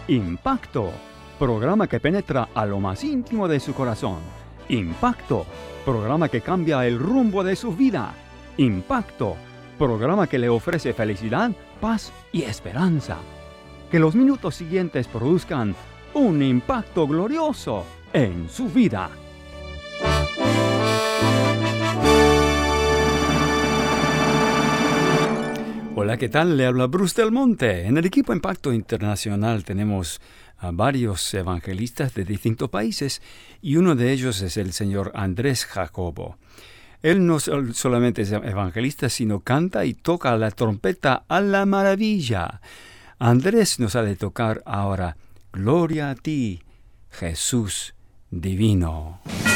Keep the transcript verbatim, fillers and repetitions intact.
Impacto, programa que penetra a lo más íntimo de su corazón. Impacto, programa que cambia el rumbo de su vida. Impacto, programa que le ofrece felicidad, paz y esperanza. Que los minutos siguientes produzcan un impacto glorioso en su vida. Hola, ¿qué tal? Le habla Bruce Del Monte. En el equipo Impacto Internacional tenemos a varios evangelistas de distintos países y uno de ellos es el señor Andrés Jacobo. Él no solamente es evangelista, sino canta y toca la trompeta a la maravilla. Andrés nos ha de tocar ahora Gloria a ti, Jesús divino.